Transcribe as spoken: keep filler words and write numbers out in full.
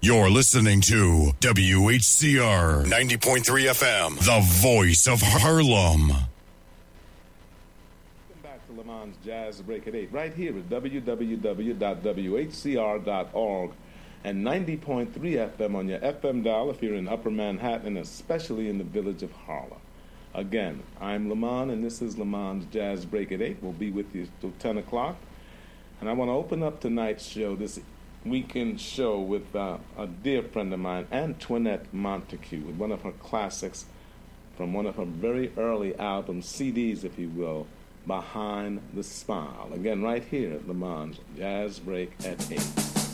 You're listening to W H C R ninety point three F M, the voice of Harlem. Welcome back to Le Mans Jazz Break at eight, right here at w w w dot w h c r dot org and ninety point three F M on your F M dial if you're in Upper Manhattan, especially in the village of Harlem. Again, I'm Lamont, and this is Le Mans Jazz Break at eight. We'll be with you till ten o'clock. And I want to open up tonight's show, this weekend show, with uh, a dear friend of mine, Antoinette Montague, with one of her classics from one of her very early albums, C Ds, if you will, Behind the Smile. Again, right here at Le Mans Jazz Break at eight.